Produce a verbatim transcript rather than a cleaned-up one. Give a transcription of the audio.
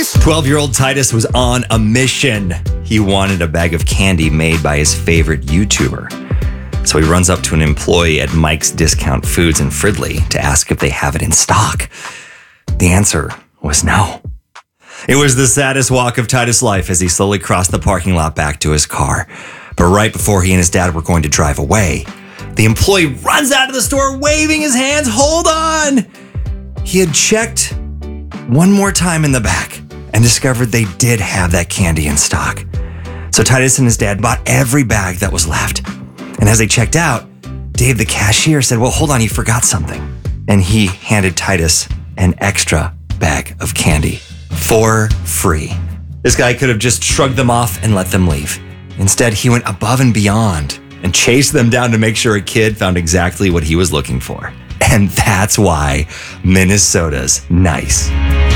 Peace. twelve-year-old Titus was on a mission. He wanted a bag of candy made by his favorite YouTuber. So he runs up to an employee at Mike's Discount Foods in Fridley to ask if they have it in stock. The answer was no. It was the saddest walk of Titus' life as he slowly crossed the parking lot back to his car. But right before he and his dad were going to drive away, the employee runs out of the store waving his hands. Hold on! He had checked one more time in the back and discovered they did have that candy in stock. So Titus and his dad bought every bag that was left. And as they checked out, Dave, the cashier, said, well, hold on, you forgot something. And he handed Titus an extra bag of candy for free. This guy could have just shrugged them off and let them leave. Instead, he went above and beyond and chased them down to make sure a kid found exactly what he was looking for. And that's why Minnesota's nice.